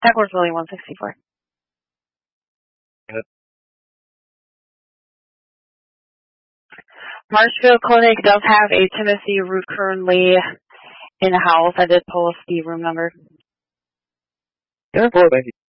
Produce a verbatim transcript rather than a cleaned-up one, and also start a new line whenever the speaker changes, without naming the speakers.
Duckworth Willie one sixty-four.
Good.
Marshfield Clinic does have a Timothy Root currently in the house. I did pull up the room number.
Yeah, thank you.